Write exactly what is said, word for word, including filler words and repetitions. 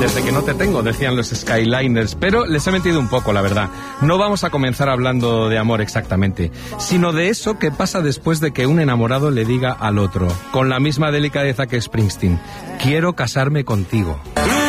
desde que no te tengo, decían los Skyliners, pero les he mentido un poco, la verdad. No vamos a comenzar hablando de amor exactamente, sino de eso que pasa después de que un enamorado le diga al otro, con la misma delicadeza que Springsteen, quiero casarme contigo.